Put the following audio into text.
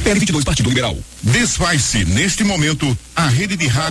PL 22, Partido Liberal. Desfaz-se, neste momento, a rede de rádio